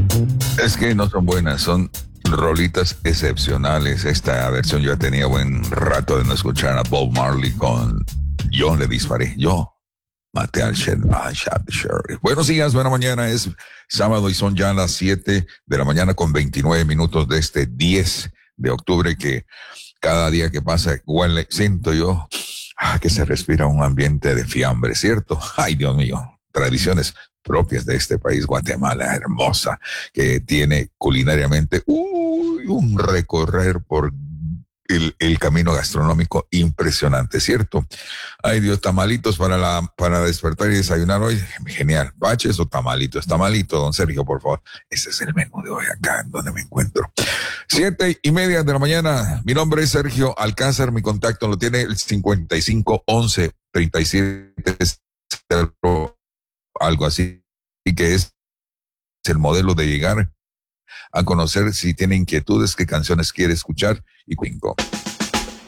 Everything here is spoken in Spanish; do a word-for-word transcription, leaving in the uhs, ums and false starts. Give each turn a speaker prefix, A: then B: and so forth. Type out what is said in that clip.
A: Es que no son buenas, son rolitas excepcionales. Esta versión yo tenía buen rato de no escuchar a Bob Marley con Yo le disparé, yo maté al sheriff. Ah, sheriff. Buenos días, buena mañana, es sábado y son ya las siete de la mañana con veintinueve minutos de este diez de octubre, que cada día que pasa huele, siento yo ah, que se respira un ambiente de fiambre, ¿cierto? Ay, Dios mío, tradiciones propias de este país, Guatemala, hermosa, que tiene culinariamente uy, un recorrer por el, el camino gastronómico impresionante, ¿cierto? Ay, Dios, tamalitos para la para despertar y desayunar hoy, genial. ¿Baches o tamalitos? Tamalito, don Sergio, por favor. Ese es el menú de hoy acá en donde me encuentro. Siete y media de la mañana. Mi nombre es Sergio Alcázar. Mi contacto lo tiene el cincuenta y cinco once treinta y siete cero, algo así, y que es el modelo de llegar a conocer si tiene inquietudes, qué canciones quiere escuchar y cinco.